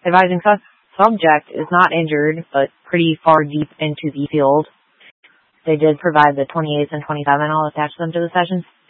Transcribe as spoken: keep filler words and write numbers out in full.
Advising sus- subject is not injured, but pretty far deep into the field. They did provide the twenty-eights and twenty-seven. I'll attach them to the session.